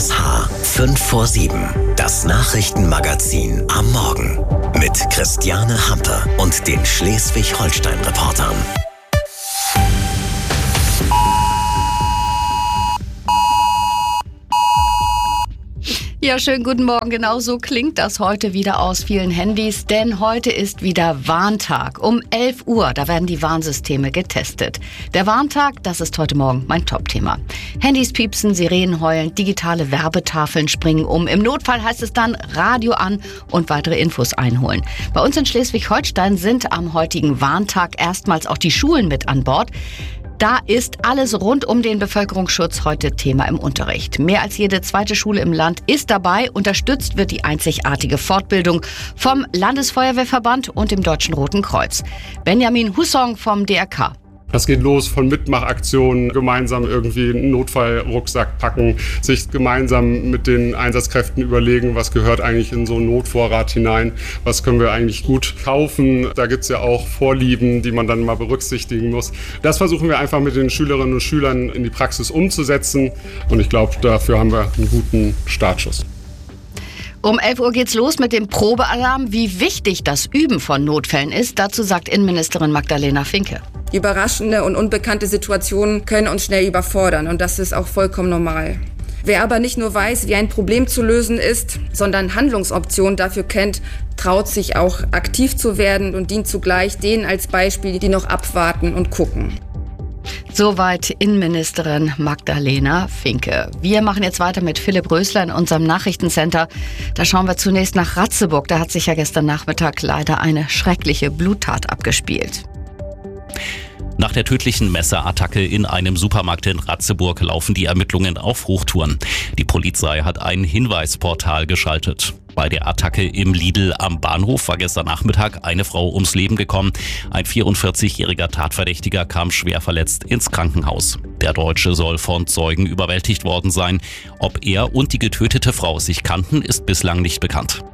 RSH 5 vor 7, das Nachrichtenmagazin am Morgen mit Christiane Hampe und den Schleswig-Holstein-Reportern. Ja, schönen guten Morgen. Genau so klingt das heute wieder aus vielen Handys, denn heute ist wieder Warntag. Um 11 Uhr, da werden die Warnsysteme getestet. Der Warntag, das ist heute Morgen mein Top-Thema. Handys piepsen, Sirenen heulen, digitale Werbetafeln springen um. Im Notfall heißt es dann Radio an und weitere Infos einholen. Bei uns in Schleswig-Holstein sind am heutigen Warntag erstmals auch die Schulen mit an Bord. Da ist alles rund um den Bevölkerungsschutz heute Thema im Unterricht. Mehr als jede zweite Schule im Land ist dabei. Unterstützt wird die einzigartige Fortbildung vom Landesfeuerwehrverband und dem Deutschen Roten Kreuz. Benjamin Hussong vom DRK. Das geht los von Mitmachaktionen, gemeinsam irgendwie einen Notfallrucksack packen, sich gemeinsam mit den Einsatzkräften überlegen, was gehört eigentlich in so einen Notvorrat hinein, was können wir eigentlich gut kaufen. Da gibt es ja auch Vorlieben, die man dann mal berücksichtigen muss. Das versuchen wir einfach mit den Schülerinnen und Schülern in die Praxis umzusetzen und ich glaube, dafür haben wir einen guten Startschuss. Um 11 Uhr geht's los mit dem Probealarm. Wie wichtig das Üben von Notfällen ist, dazu sagt Innenministerin Magdalena Finke. Überraschende und unbekannte Situationen können uns schnell überfordern und das ist auch vollkommen normal. Wer aber nicht nur weiß, wie ein Problem zu lösen ist, sondern Handlungsoptionen dafür kennt, traut sich auch aktiv zu werden und dient zugleich denen als Beispiel, die noch abwarten und gucken. Soweit Innenministerin Magdalena Finke. Wir machen jetzt weiter mit Philipp Rösler in unserem Nachrichtencenter. Da schauen wir zunächst nach Ratzeburg. Da hat sich ja gestern Nachmittag leider eine schreckliche Bluttat abgespielt. Nach der tödlichen Messerattacke in einem Supermarkt in Ratzeburg laufen die Ermittlungen auf Hochtouren. Die Polizei hat ein Hinweisportal geschaltet. Bei der Attacke im Lidl am Bahnhof war gestern Nachmittag eine Frau ums Leben gekommen. Ein 44-jähriger Tatverdächtiger kam schwer verletzt ins Krankenhaus. Der Deutsche soll von Zeugen überwältigt worden sein. Ob er und die getötete Frau sich kannten, ist bislang nicht bekannt.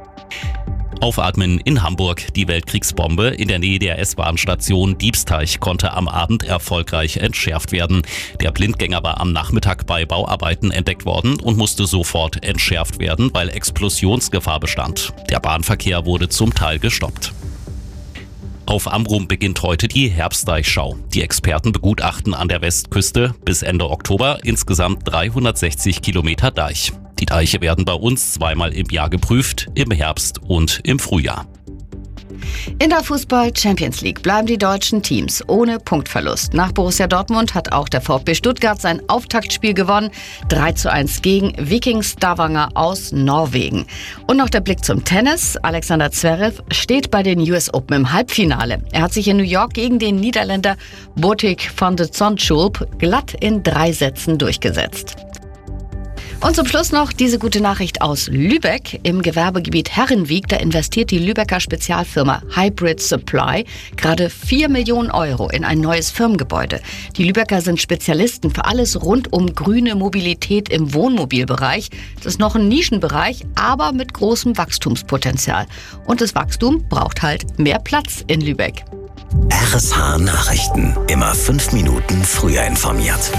Aufatmen in Hamburg. Die Weltkriegsbombe in der Nähe der S-Bahn-Station Diebsteich konnte am Abend erfolgreich entschärft werden. Der Blindgänger war am Nachmittag bei Bauarbeiten entdeckt worden und musste sofort entschärft werden, weil Explosionsgefahr bestand. Der Bahnverkehr wurde zum Teil gestoppt. Auf Amrum beginnt heute die Herbstdeichschau. Die Experten begutachten an der Westküste bis Ende Oktober insgesamt 360 Kilometer Deich. Die Deiche werden bei uns zweimal im Jahr geprüft, im Herbst und im Frühjahr. In der Fußball-Champions League bleiben die deutschen Teams ohne Punktverlust. Nach Borussia Dortmund hat auch der VfB Stuttgart sein Auftaktspiel gewonnen. 3:1 gegen Viking Stavanger aus Norwegen. Und noch der Blick zum Tennis. Alexander Zverev steht bei den US Open im Halbfinale. Er hat sich in New York gegen den Niederländer Botic van de Zandschulp glatt in 3 Sätzen durchgesetzt. Und zum Schluss noch diese gute Nachricht aus Lübeck. Im Gewerbegebiet Herrenwiek, da investiert die Lübecker Spezialfirma Hybrid Supply gerade 4 Millionen Euro in ein neues Firmengebäude. Die Lübecker sind Spezialisten für alles rund um grüne Mobilität im Wohnmobilbereich. Das ist noch ein Nischenbereich, aber mit großem Wachstumspotenzial. Und das Wachstum braucht halt mehr Platz in Lübeck. RSH Nachrichten. Immer 5 Minuten früher informiert.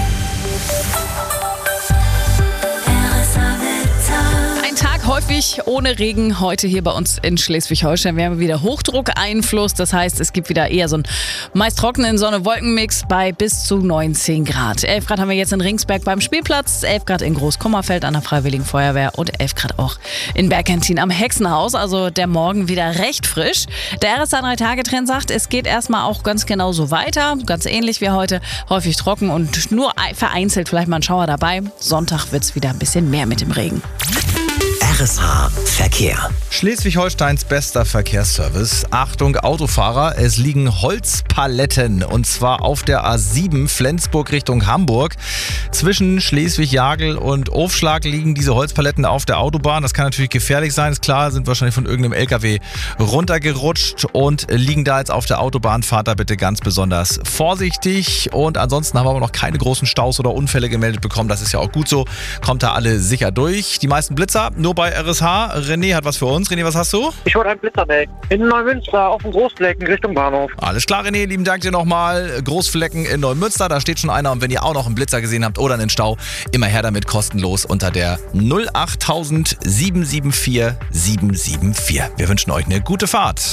Tag häufig ohne Regen heute hier bei uns in Schleswig-Holstein. Wir haben wieder Hochdruckeinfluss, das heißt, es gibt wieder eher so einen meist trockenen Sonne-Wolken-Mix bei bis zu 19 Grad. 11 Grad haben wir jetzt in Ringsberg beim Spielplatz, 11 Grad in Großkummerfeld an der Freiwilligen Feuerwehr und 11 Grad auch in Bergentin am Hexenhaus. Also der Morgen wieder recht frisch. Der RSA 3-Tage-Trend sagt, es geht erstmal auch ganz genau so weiter, ganz ähnlich wie heute, häufig trocken und nur vereinzelt vielleicht mal ein Schauer dabei. Sonntag wird es wieder ein bisschen mehr mit dem Regen. RSH Verkehr. Schleswig-Holsteins bester Verkehrsservice. Achtung Autofahrer, es liegen Holzpaletten und zwar auf der A7 Flensburg Richtung Hamburg. Zwischen Schleswig-Jagel und Ofschlag liegen diese Holzpaletten auf der Autobahn. Das kann natürlich gefährlich sein, ist klar, sind wahrscheinlich von irgendeinem LKW runtergerutscht und liegen da jetzt auf der Autobahn. Fahrt da bitte ganz besonders vorsichtig und ansonsten haben wir aber noch keine großen Staus oder Unfälle gemeldet bekommen. Das ist ja auch gut so, kommt da alle sicher durch. Die meisten Blitzer nur bei bei RSH. René hat was für uns. René, was hast du? Ich wollte einen Blitzer melden. In Neumünster auf dem Großflecken Richtung Bahnhof. Alles klar, René, lieben Dank dir nochmal. Großflecken in Neumünster, da steht schon einer. Und wenn ihr auch noch einen Blitzer gesehen habt oder einen Stau, immer her damit, kostenlos unter der 08000 774 774. Wir wünschen euch eine gute Fahrt.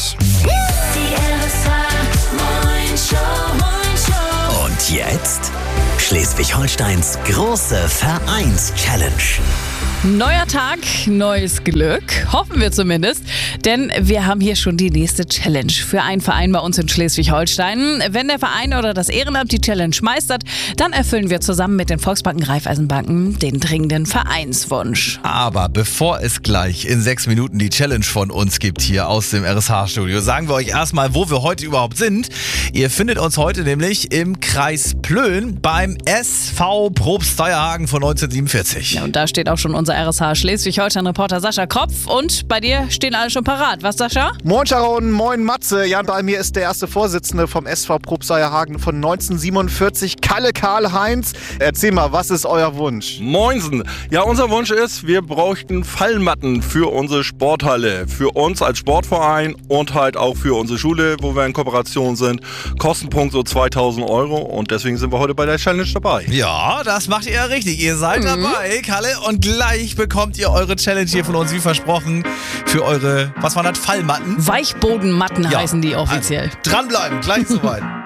Und jetzt Schleswig-Holsteins große Vereins-Challenge. Neuer Tag, neues Glück, hoffen wir zumindest, denn wir haben hier schon die nächste Challenge für einen Verein bei uns in Schleswig-Holstein. Wenn der Verein oder das Ehrenamt die Challenge meistert, dann erfüllen wir zusammen mit den Volksbanken Raiffeisenbanken den dringenden Vereinswunsch. Aber bevor es gleich in 6 Minuten die Challenge von uns gibt hier aus dem RSH-Studio, sagen wir euch erstmal, wo wir heute überhaupt sind. Ihr findet uns heute nämlich im Kreis Plön beim SV Probst-Steuerhagen von 1947. Ja, und da steht auch schon unser RSH Schleswig-Holstein-Reporter Sascha Kropf. Und bei dir stehen alle schon parat. Was, Sascha? Moin Sharon, moin Matze. Ja, bei mir ist der erste Vorsitzende vom SV Probst-Steuerhagen von 1947, Kalle Karl-Heinz. Erzähl mal, was ist euer Wunsch? Moinsen. Ja, unser Wunsch ist, wir bräuchten Fallmatten für unsere Sporthalle. Für uns als Sportverein und halt auch für unsere Schule, wo wir in Kooperation sind. Kostenpunkt so 2.000 € und deswegen sind wir heute bei der Challenge dabei. Ja, das macht ihr ja richtig. Ihr seid dabei, Kalle, und gleich bekommt ihr eure Challenge hier von uns, wie versprochen, für eure, was waren das, Fallmatten? Weichbodenmatten heißen die offiziell. Also, dranbleiben, gleich soweit.